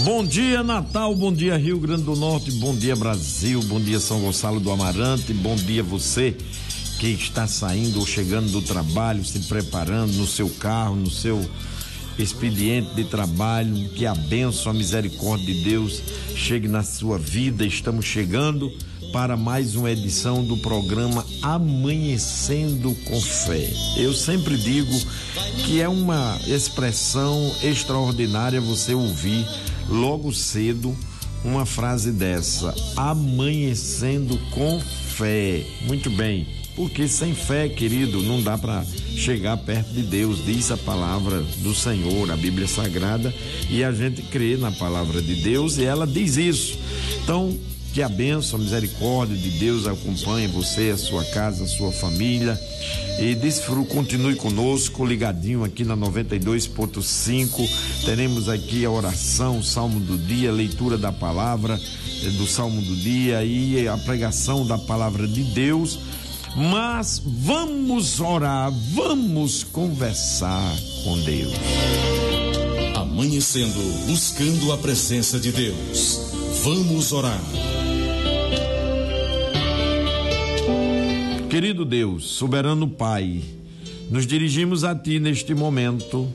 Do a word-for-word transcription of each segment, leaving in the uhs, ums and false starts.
Bom dia, Natal, bom dia, Rio Grande do Norte, bom dia, Brasil, bom dia, São Gonçalo do Amarante, bom dia você que está saindo ou chegando do trabalho, se preparando no seu carro, no seu expediente de trabalho. Que a bênção, a misericórdia de Deus chegue na sua vida. Estamos chegando para mais uma edição do programa Amanhecendo com Fé. Eu sempre digo que é uma expressão extraordinária você ouvir logo cedo uma frase dessa: amanhecendo com fé. Muito bem, porque sem fé, querido, não dá para chegar perto de Deus, diz a palavra do Senhor, a Bíblia Sagrada, e a gente crê na palavra de Deus e ela diz isso. Então, que a bênção, a misericórdia de Deus acompanhe você, a sua casa, a sua família, e desfrute, continue conosco, ligadinho aqui na noventa e dois ponto cinco. Teremos aqui a oração, o salmo do dia, leitura da palavra do salmo do dia e a pregação da palavra de Deus. Mas vamos orar, vamos conversar com Deus. Amanhecendo, buscando a presença de Deus. Vamos orar. Querido Deus, soberano Pai, nos dirigimos a Ti neste momento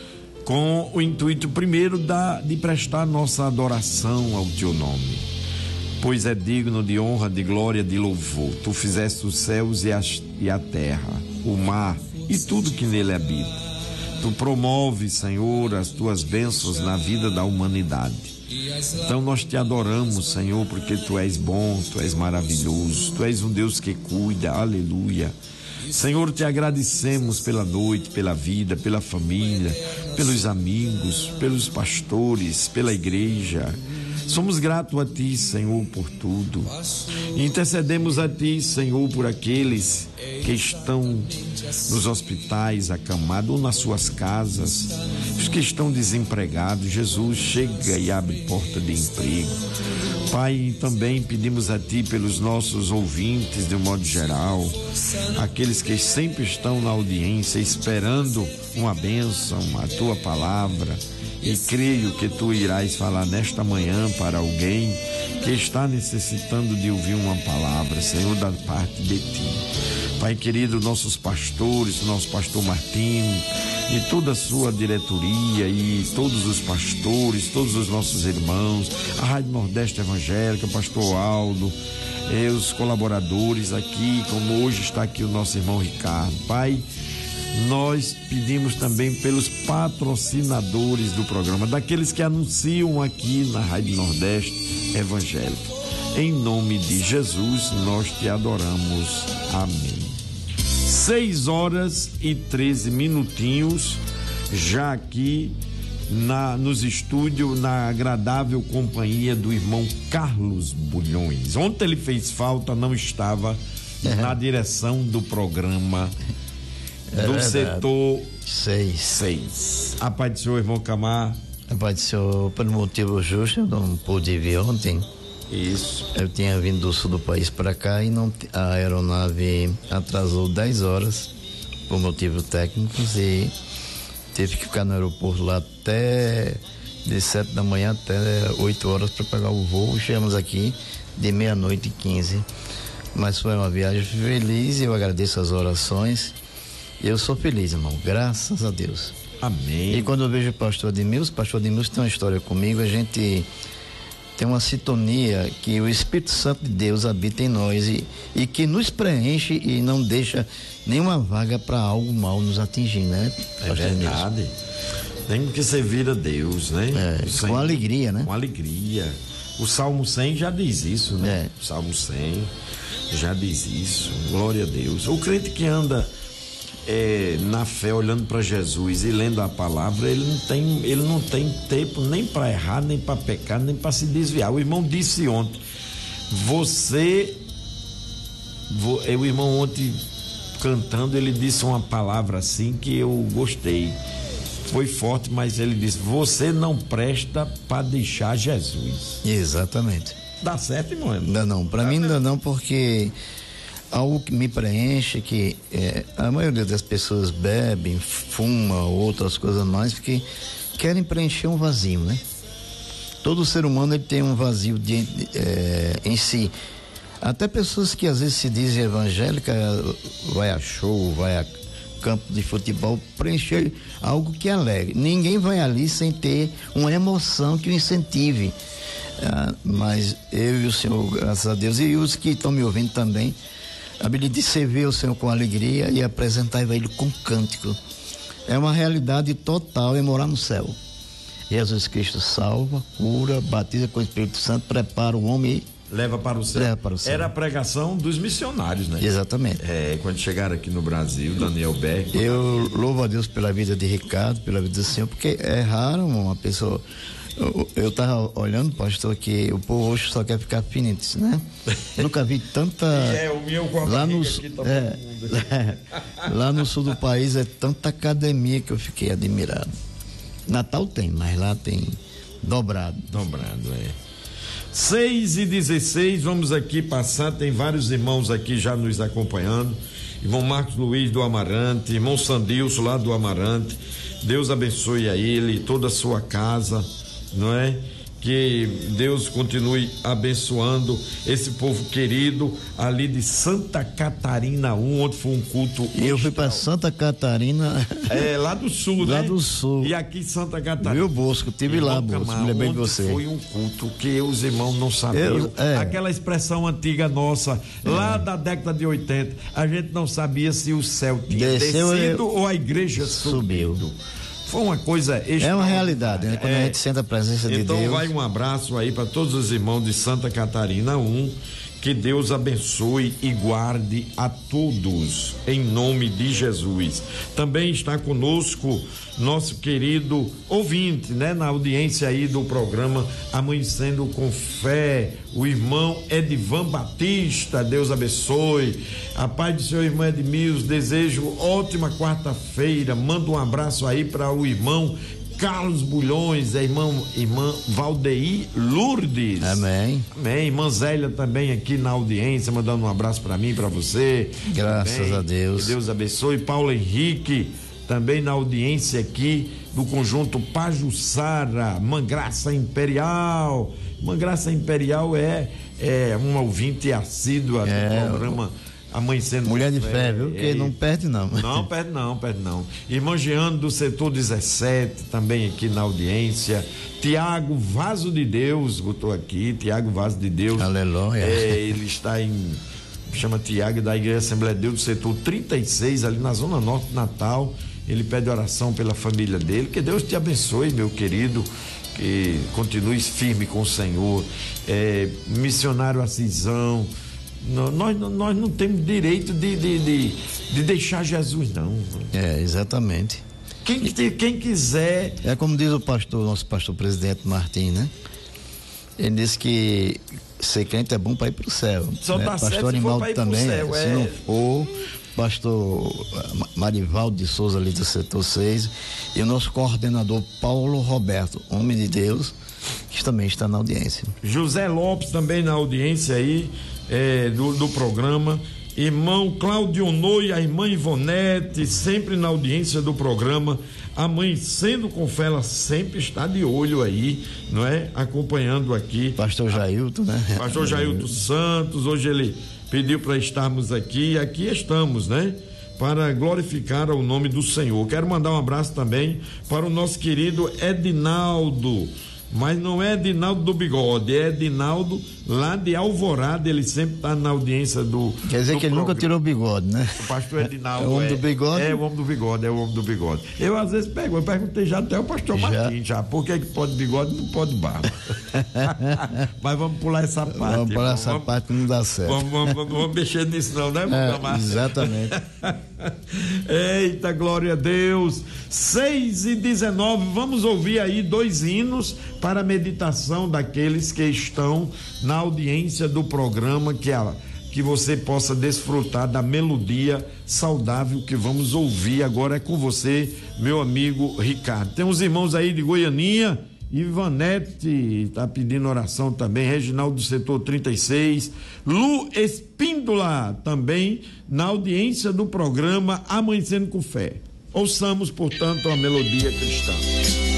com o intuito primeiro da, de prestar nossa adoração ao Teu nome, pois é digno de honra, de glória, de louvor. Tu fizeste os céus e, as, e a terra, o mar e tudo que nele habita. Tu promoves, Senhor, as Tuas bênçãos na vida da humanidade. Então nós te adoramos, Senhor, porque Tu és bom, Tu és maravilhoso, Tu és um Deus que cuida, aleluia. Senhor, te agradecemos pela noite, pela vida, pela família, pelos amigos, pelos pastores, pela igreja. Somos gratos a Ti, Senhor, por tudo. Intercedemos a Ti, Senhor, por aqueles que estão nos hospitais, acamados, ou nas suas casas, os que estão desempregados. Jesus, chega e abre porta de emprego. Pai, também pedimos a Ti pelos nossos ouvintes, de um modo geral, aqueles que sempre estão na audiência, esperando uma bênção, a Tua palavra. E creio que Tu irás falar nesta manhã para alguém que está necessitando de ouvir uma palavra, Senhor, da parte de Ti. Pai querido, nossos pastores, nosso pastor Martinho e toda a sua diretoria e todos os pastores, todos os nossos irmãos, a Rádio Nordeste Evangélica, pastor Aldo, e os colaboradores aqui, como hoje está aqui o nosso irmão Ricardo. Pai, nós pedimos também pelos patrocinadores do programa, daqueles que anunciam aqui na Rádio Nordeste Evangélica. Em nome de Jesus, nós te adoramos. Amém. Seis horas e treze minutinhos, já aqui na, nos estúdios, na agradável companhia do irmão Carlos Bulhões. Ontem ele fez falta, não estava uhum. na direção do programa é do verdade. setor seis. seis. A paz do Senhor, irmão Camar. A paz do Senhor, por motivo justo, eu não pude vir ontem. Isso. Eu tinha vindo do sul do país para cá e não, a aeronave atrasou dez horas por motivos técnicos e teve que ficar no aeroporto lá até de sete da manhã até oito horas para pegar o voo. Chegamos aqui de meia-noite e quinze. Mas foi uma viagem feliz e eu agradeço as orações. Eu sou feliz, irmão, graças a Deus. Amém. E quando eu vejo o pastor Ademilson, o pastor Ademilson tem uma história comigo, a gente tem uma sintonia que o Espírito Santo de Deus habita em nós e, e que nos preenche e não deixa nenhuma vaga para algo mal nos atingir, né? É verdade. Tem que servir a Deus, né? É, Sem, com alegria, né? Com alegria. O Salmo cem já diz isso, né? É. O Salmo cem já diz isso. Glória a Deus. O crente que anda É, na fé, olhando para Jesus e lendo a palavra, ele não tem, ele não tem tempo nem para errar, nem para pecar, nem para se desviar. O irmão disse ontem, você, vo, o irmão ontem cantando, ele disse uma palavra assim que eu gostei, foi forte, mas ele disse, você não presta para deixar Jesus. Exatamente. Dá certo, irmão? Ainda não, para mim ainda não, porque algo que me preenche, que é, a maioria das pessoas bebem, fuma, outras coisas mais, porque querem preencher um vazio, né? todo ser humano ele tem um vazio de, é, em si. Até pessoas que às vezes se dizem evangélicas, vai a show, vai a campo de futebol, preencher algo que é alegre. Ninguém vai ali sem ter uma emoção que o incentive. Ah, mas eu e o Senhor, graças a Deus, e os que estão me ouvindo também, a Bíblia diz servir o Senhor com alegria e apresentar Ele com cântico. É uma realidade total em morar no céu. Jesus Cristo salva, cura, batiza com o Espírito Santo, prepara o homem e leva para o céu. Leva para o céu. Era a pregação dos missionários, né? Exatamente. É, quando chegaram aqui no Brasil, Daniel Berg. Eu louvo a Deus pela vida de Ricardo, pela vida do Senhor, porque é raro uma pessoa. Eu estava olhando, pastor, que o povo hoje só quer ficar finitos, né? Eu nunca vi tanta. É, o meu com a lá no, aqui tá é, é, lá no sul do país é tanta academia que eu fiquei admirado. Natal tem, mas lá tem dobrado. Dobrado, é. seis e dezesseis, vamos aqui passar, tem vários irmãos aqui já nos acompanhando. Irmão Marcos Luiz do Amarante, irmão Sandilson lá do Amarante. Deus abençoe a ele e toda a sua casa, não é? Que Deus continue abençoando esse povo querido ali de Santa Catarina um, onde foi um culto. E eu fui para Santa Catarina. É, lá do sul, lá né? do sul. E aqui Santa Catarina. Meu Bosco, tive Irmão lá, Bosco, Camar, me lembrei de onde você. Foi um culto que os irmãos não sabiam. Eu, é. Aquela expressão antiga nossa, é. lá da década de oitenta, a gente não sabia se o céu tinha Desceu, descido eu... ou a igreja subiu. subiu. Foi uma coisa extraordinária. É uma realidade, né? Quando é. a gente sente a presença então, de Deus. Então vai um abraço aí para todos os irmãos de Santa Catarina um, que Deus abençoe e guarde a todos, em nome de Jesus. Também está conosco nosso querido ouvinte, né? Na audiência aí do programa Amanhecendo com Fé, o irmão Edivan Batista, Deus abençoe. A paz do seu irmão Edmilson, desejo ótima quarta-feira, manda um abraço aí para o irmão Carlos Bulhões, a irmã, irmã Valdeir Lourdes. Amém. Amém. Irmã Zélia também aqui na audiência, mandando um abraço para mim, para você. Graças também. a Deus. Que Deus abençoe. Paulo Henrique, também na audiência aqui do conjunto Pajuçara, Mangraça Imperial. Mangraça Imperial é, é uma ouvinte assídua do é, programa Amanhecendo. Mulher de fé, viu? Porque é, não perde não. Não, perde não, perde não. Irmão Jeane do setor dezessete, também aqui na audiência. Tiago Vaso de Deus, botou aqui, Tiago Vaso de Deus. Aleluia. É, ele está em, chama Tiago, da Igreja Assembleia de Deus do setor trinta e seis, ali na Zona Norte de Natal. Ele pede oração pela família dele. Que Deus te abençoe, meu querido. Que continue firme com o Senhor. É, missionário Assisão. Nós, nós não temos direito de, de, de, de deixar Jesus, não. É, exatamente. Quem, quem quiser. É como diz o pastor, nosso pastor presidente Martim, né? Ele disse que ser crente é bom para ir para o céu. Só né? tá Pastor certo Animaldo se também, céu, se é... não for, pastor Marivaldo de Souza ali do setor seis e o nosso coordenador Paulo Roberto, homem de Deus, que também está na audiência. José Lopes também na audiência aí. É, do, do programa, irmão Cláudio Ono e a irmã Ivonete, sempre na audiência do programa, Amanhecendo com Fé, ela sempre está de olho aí, não é? Acompanhando aqui. Pastor Jailton, né? Pastor Jailton Santos, hoje ele pediu para estarmos aqui, e aqui estamos, né? Para glorificar o nome do Senhor. Quero mandar um abraço também para o nosso querido Edinaldo, mas não é Edinaldo do Bigode, é Edinaldo lá de Alvorada, ele sempre está na audiência do. Quer dizer do que ele programa. Nunca tirou o bigode, né? O pastor Edinaldo. É o homem é, do bigode? É o homem do bigode, é o homem do bigode. Eu às vezes pego, eu perguntei já até o pastor já. Martins, já, por que, que pode bigode e não pode barba? Mas vamos pular essa parte. Vamos pular irmão. essa vamos, parte que não dá certo. Vamos, vamos, vamos, vamos mexer nisso não, né? É, exatamente. Eita, glória a Deus. seis e dezenove, vamos ouvir aí dois hinos para a meditação daqueles que estão na audiência do programa, que, a, que você possa desfrutar da melodia saudável que vamos ouvir. Agora é com você, meu amigo Ricardo. Tem uns irmãos aí de Goianinha, Ivanete está pedindo oração também, Reginaldo do setor trinta e seis, Lu Espíndola também na audiência do programa Amanhecendo com Fé. Ouçamos, portanto, a melodia cristã.